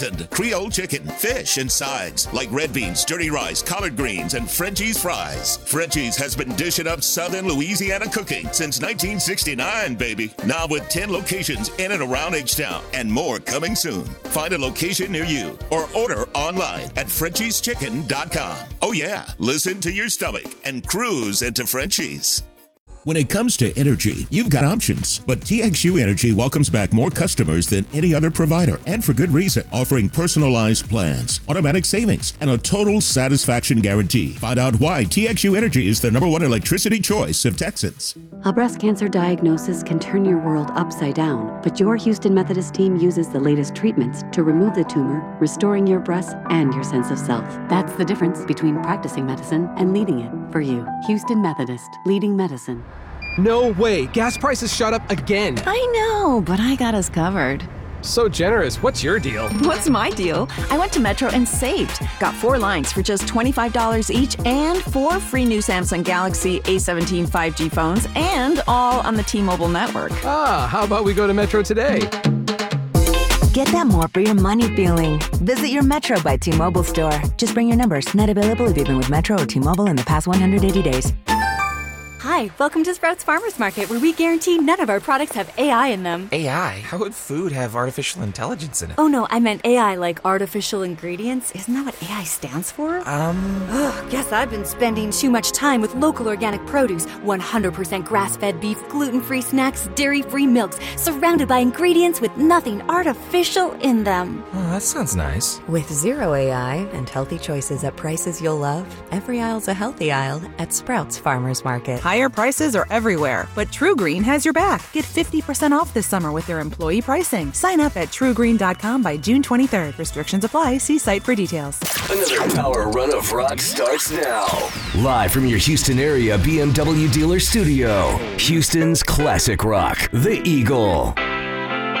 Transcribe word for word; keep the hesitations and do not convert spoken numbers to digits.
Creole chicken, fish, and sides like red beans, dirty rice, collard greens, and Frenchie's fries. Frenchie's has been dishing up Southern Louisiana cooking since nineteen sixty-nine, baby. Now with ten locations in and around H-Town and more coming soon. Find a location near you or order online at Frenchies Chicken dot com. Oh yeah, listen to your stomach and cruise into Frenchies. When it comes to energy, you've got options, but T X U Energy welcomes back more customers than any other provider, and for good reason, offering personalized plans, automatic savings, and a total satisfaction guarantee. Find out why T X U Energy is the number one electricity choice of Texans. A breast cancer diagnosis can turn your world upside down, but your Houston Methodist team uses the latest treatments to remove the tumor, restoring your breasts and your sense of self. That's the difference between practicing medicine and leading it for you. Houston Methodist, leading medicine. No way! Gas prices shot up again! I know, but I got us covered. So generous. What's your deal? What's my deal? I went to Metro and saved. Got four lines for just twenty-five dollars each and four free new Samsung Galaxy A seventeen five G phones and all on the T-Mobile network. Ah, how about we go to Metro today? Get that more for your money feeling. Visit your Metro by T-Mobile store. Just bring your numbers. Not available if you've been with Metro or T-Mobile in the past one hundred eighty days. Hi, welcome to Sprouts Farmers Market, where we guarantee none of our products have A I in them. A I? How would food have artificial intelligence in it? Oh no, I meant A I like artificial ingredients. Isn't that what A I stands for? Um... Ugh, guess I've been spending too much time with local organic produce, one hundred percent grass-fed beef, gluten-free snacks, dairy-free milks, surrounded by ingredients with nothing artificial in them. Oh, that sounds nice. With zero A I and healthy choices at prices you'll love, every aisle's a healthy aisle at Sprouts Farmers Market. Higher prices are everywhere, but True Green has your back. Get fifty percent off this summer with their employee pricing. Sign up at true green dot com by June twenty-third. Restrictions apply. See site for details. Another power run of rock starts now. Live from your Houston area B M W dealer studio, Houston's classic rock, The Eagle.